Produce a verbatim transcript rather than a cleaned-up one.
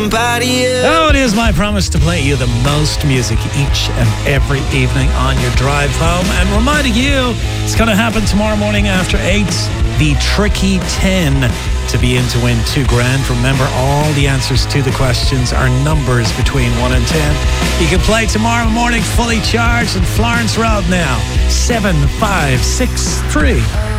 Oh, it is my promise to play you the most music each and every evening on your drive home. And reminding you, it's going to happen tomorrow morning after eight. The Tricky ten to be in to win two grand. Remember, all the answers to the questions are numbers between one and ten. You can play tomorrow morning fully charged in Florence Road now. seven five six three.